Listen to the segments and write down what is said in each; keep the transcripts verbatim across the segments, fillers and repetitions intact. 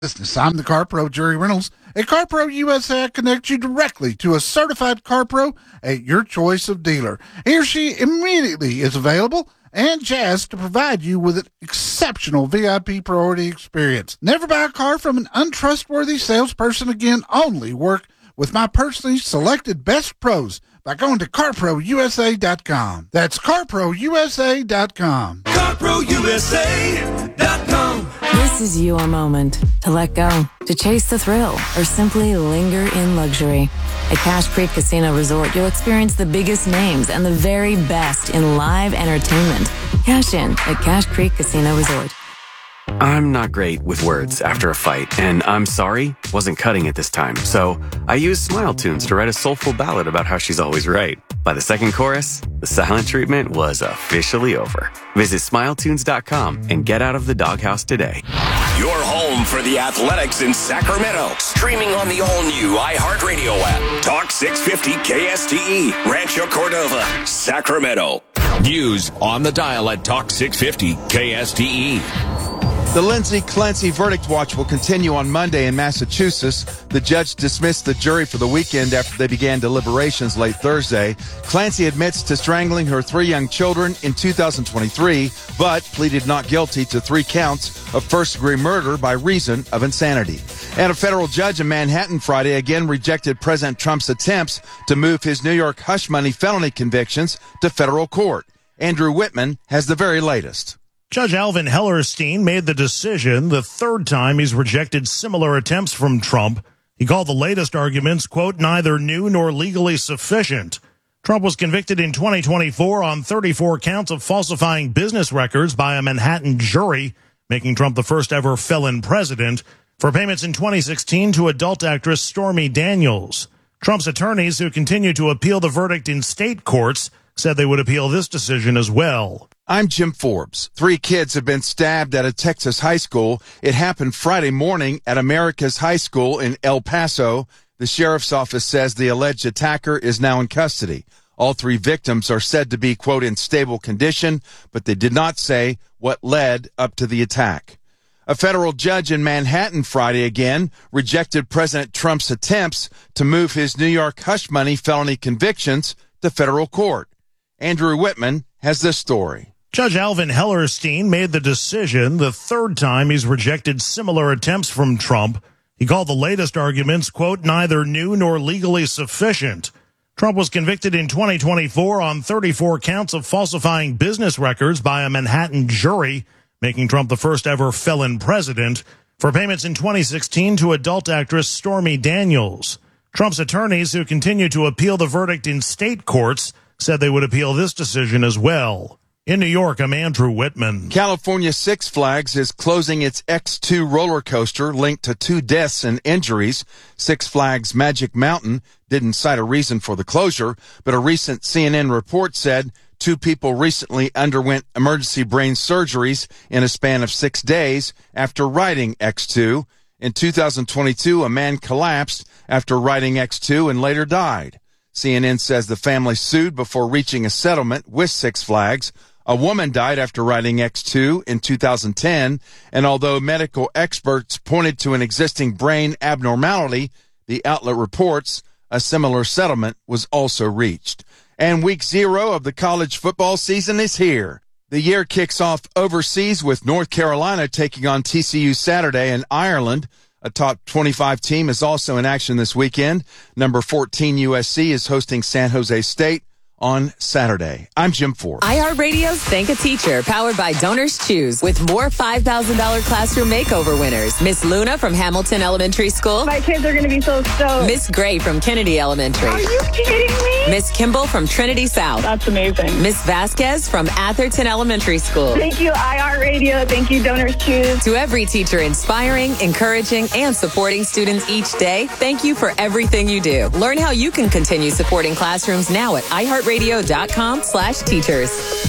Business. I'm the CarPro, Jerry Reynolds. At CarPro U S A, I connect you directly to a certified CarPro at your choice of dealer. He or she immediately is available and jazzed to provide you with an exceptional V I P priority experience. Never buy a car from an untrustworthy salesperson again. Only work with my personally selected best pros by going to car pro U S A dot com. That's car pro U S A dot com. car pro U S A dot com. This is your moment to let go, to chase the thrill, or simply linger in luxury. At Cache Creek Casino Resort, you'll experience the biggest names and the very best in live entertainment. Cash in at Cache Creek Casino Resort. I'm not great with words after a fight, and I'm sorry wasn't cutting it this time. So I used Smile Tunes to write a soulful ballad about how she's always right. By the second chorus, the silent treatment was officially over. Visit smile tunes dot com and get out of the doghouse today. Your home for the Athletics in Sacramento. Streaming on the all-new iHeartRadio app. Talk six fifty K S T E. Rancho Cordova, Sacramento. News on the dial at Talk six fifty K S T E. The Lindsay Clancy verdict watch will continue on Monday in Massachusetts. The judge dismissed the jury for the weekend after they began deliberations late Thursday. Clancy admits to strangling her three young children in two thousand twenty-three, but pleaded not guilty to three counts of first-degree murder by reason of insanity. And a federal judge in Manhattan Friday again rejected President Trump's attempts to move his New York hush money felony convictions to federal court. Andrew Whitman has the very latest. Judge Alvin Hellerstein made the decision the third time he's rejected similar attempts from Trump. He called the latest arguments, quote, neither new nor legally sufficient. Trump was convicted in twenty twenty-four on thirty-four counts of falsifying business records by a Manhattan jury, making Trump the first ever felon president, for payments in twenty sixteen to adult actress Stormy Daniels. Trump's attorneys, who continue to appeal the verdict in state courts, said they would appeal this decision as well. I'm Jim Forbes. Three kids have been stabbed at a Texas high school. It happened Friday morning at America's High School in El Paso. The sheriff's office says the alleged attacker is now in custody. All three victims are said to be, quote, in stable condition, but they did not say what led up to the attack. A federal judge in Manhattan Friday again rejected President Trump's attempts to move his New York hush money felony convictions to federal court. Andrew Whitman has this story. Judge Alvin Hellerstein made the decision the third time he's rejected similar attempts from Trump. He called the latest arguments, quote, neither new nor legally sufficient. Trump was convicted in twenty twenty-four on thirty-four counts of falsifying business records by a Manhattan jury, making Trump the first ever felon president, for payments in twenty sixteen to adult actress Stormy Daniels. Trump's attorneys, who continue to appeal the verdict in state courts, said they would appeal this decision as well. In New York, I'm Andrew Whitman. California Six Flags is closing its X two roller coaster linked to two deaths and injuries. Six Flags Magic Mountain didn't cite a reason for the closure, but a recent C N N report said two people recently underwent emergency brain surgeries in a span of six days after riding X two. In two thousand twenty-two, a man collapsed after riding X two and later died. C N N says the family sued before reaching a settlement with Six Flags. A woman died after riding X two in two thousand ten, and although medical experts pointed to an existing brain abnormality, the outlet reports a similar settlement was also reached. And week zero of the college football season is here. The year kicks off overseas with North Carolina taking on T C U Saturday in Ireland. A top twenty-five team is also in action this weekend. Number fourteen U S C is hosting San Jose State on Saturday. I'm Jim Ford. iHeartRadio's Thank a Teacher, powered by Donors Choose, with more five thousand dollars classroom makeover winners. Miss Luna from Hamilton Elementary School. My kids are going to be so stoked. Miss Gray from Kennedy Elementary. Are you kidding me? Miss Kimball from Trinity South. That's amazing. Miss Vasquez from Atherton Elementary School. Thank you, iHeartRadio. Thank you, Donors Choose. To every teacher inspiring, encouraging, and supporting students each day, thank you for everything you do. Learn how you can continue supporting classrooms now at iHeartRadio. Radio.com slash teachers.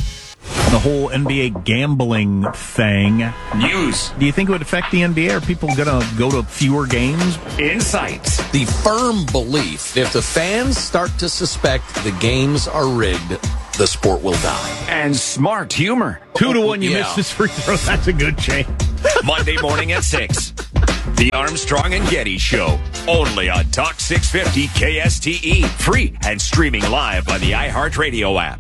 The whole N B A gambling thing. News. Do you think it would affect the N B A? Are people going to go to fewer games? Insights. The firm belief, if the fans start to suspect the games are rigged, the sport will die. And smart humor. Two to one, you Yeah. missed this free throw. That's a good change. Monday morning at six. The Armstrong and Getty Show, only on Talk six fifty K S T E, free and streaming live on the iHeartRadio app.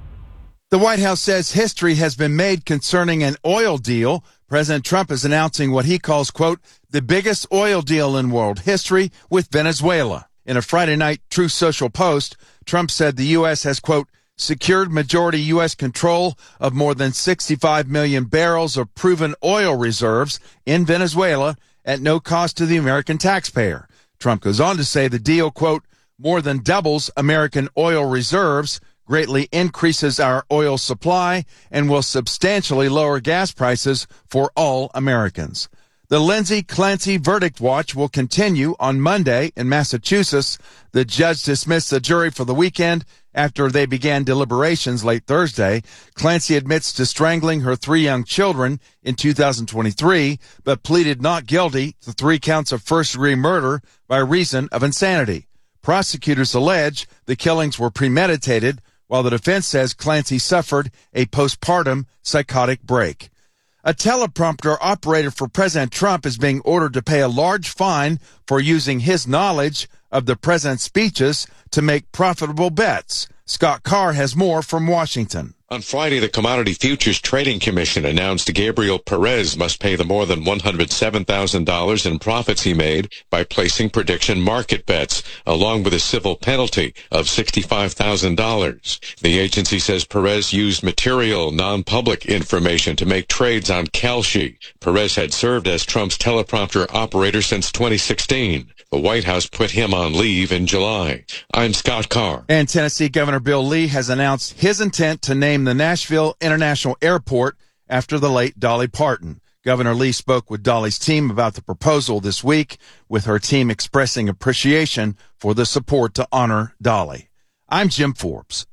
The White House says history has been made concerning an oil deal. President Trump is announcing what he calls, quote, the biggest oil deal in world history with Venezuela. In a Friday night Truth Social post, Trump said the U S has, quote, secured majority U S control of more than sixty-five million barrels of proven oil reserves in Venezuela at no cost to the American taxpayer. Trump goes on to say the deal, quote, more than doubles American oil reserves, greatly increases our oil supply, and will substantially lower gas prices for all Americans. The Lindsay Clancy verdict watch will continue on Monday in Massachusetts. The judge dismissed the jury for the weekend after they began deliberations late Thursday. Clancy admits to strangling her three young children in two thousand twenty-three, but pleaded not guilty to three counts of first-degree murder by reason of insanity. Prosecutors allege the killings were premeditated, while the defense says Clancy suffered a postpartum psychotic break. A teleprompter operator for President Trump is being ordered to pay a large fine for using his knowledge of the president's speeches to make profitable bets. Scott Carr has more from Washington. On Friday, the Commodity Futures Trading Commission announced Gabriel Perez must pay the more than one hundred seven thousand dollars in profits he made by placing prediction market bets, along with a civil penalty of sixty-five thousand dollars. The agency says Perez used material, non-public information to make trades on Kalshi. Perez had served as Trump's teleprompter operator since twenty sixteen. The White House put him on leave in July. I'm Scott Carr. And Tennessee Governor Bill Lee has announced his intent to name the Nashville International Airport after the late Dolly Parton. Governor Lee spoke with Dolly's team about the proposal this week, with her team expressing appreciation for the support to honor Dolly. I'm Jim Forbes.